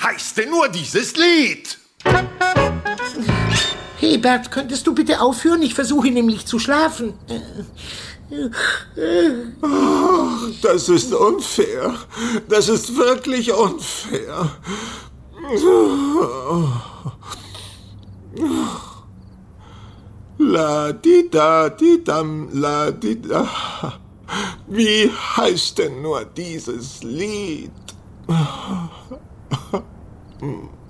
heißt denn nur dieses Lied? Hey Bert, könntest du bitte aufhören? Ich versuche nämlich zu schlafen. Das ist unfair. Das ist wirklich unfair. La-di-da-di-dam, la-di-da. Wie heißt denn nur dieses Lied?